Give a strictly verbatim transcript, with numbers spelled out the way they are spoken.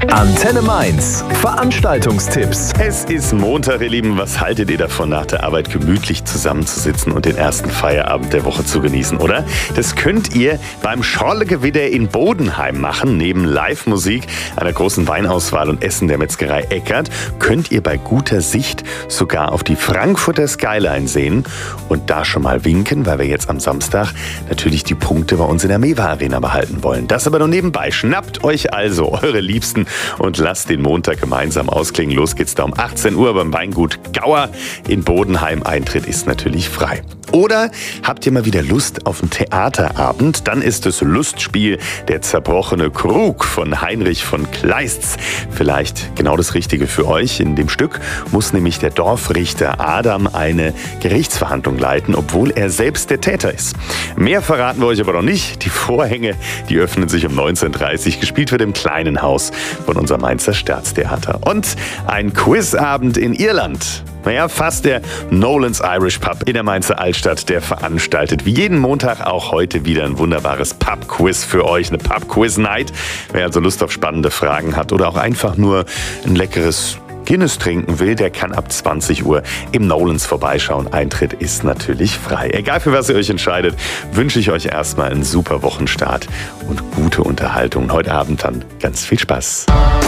Antenne Mainz. Veranstaltungstipps. Es ist Montag, ihr Lieben. Was haltet ihr davon, nach der Arbeit gemütlich zusammenzusitzen und den ersten Feierabend der Woche zu genießen, oder? Das könnt ihr beim Schorlegewitter in Bodenheim machen. Neben Live-Musik, einer großen Weinauswahl und Essen der Metzgerei Eckert könnt ihr bei guter Sicht sogar auf die Frankfurter Skyline sehen und da schon mal winken, weil wir jetzt am Samstag natürlich die Punkte bei uns in der Mewa Arena behalten wollen. Das aber nur nebenbei. Schnappt euch also eure Liebsten und lasst den Montag gemeinsam ausklingen. Los geht's da um achtzehn Uhr beim Weingut Gauer in Bodenheim. Eintritt ist natürlich frei. Oder habt ihr mal wieder Lust auf einen Theaterabend? Dann ist das Lustspiel Der zerbrochene Krug von Heinrich von Kleist's vielleicht genau das Richtige für euch. In dem Stück muss nämlich der Dorfrichter Adam eine Gerichtsverhandlung leiten, obwohl er selbst der Täter ist. Mehr verraten wir euch aber noch nicht. Die Vorhänge, die öffnen sich um neunzehn Uhr dreißig. Gespielt wird im kleinen Haus von unserem Mainzer Staatstheater. Und ein Quizabend in Irland. Naja, fast der Nolan's Irish Pub in der Mainzer Altstadt, der veranstaltet wie jeden Montag auch heute wieder ein wunderbares Pub-Quiz für euch, eine Pub-Quiz-Night. Wer also Lust auf spannende Fragen hat oder auch einfach nur ein leckeres Guinness trinken will, der kann ab zwanzig Uhr im Nolan's vorbeischauen. Eintritt ist natürlich frei. Egal für was ihr euch entscheidet, wünsche ich euch erstmal einen super Wochenstart und gute Unterhaltung. Heute Abend dann ganz viel Spaß.